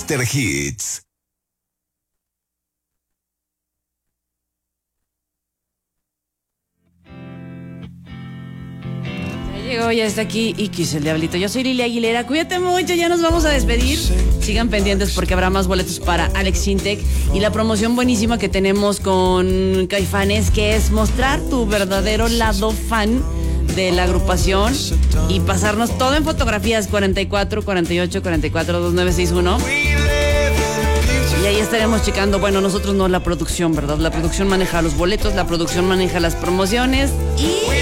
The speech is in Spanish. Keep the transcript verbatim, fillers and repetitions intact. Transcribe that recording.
After Hits. Llegó, ya está aquí Iquis, el diablito. Yo soy Lili Aguilera. Cuídate mucho, ya nos vamos a despedir. Sigan pendientes porque habrá más boletos para Alex Sintek y la promoción buenísima que tenemos con Caifanes, que es mostrar tu verdadero lado fan de la agrupación y pasarnos todo en fotografías. Cuarenta y cuatro, cuarenta y ocho, cuarenta y cuatro, veintinueve sesenta y uno. Y ahí estaremos checando. Bueno, nosotros no, la producción, ¿verdad? La producción maneja los boletos, la producción maneja las promociones y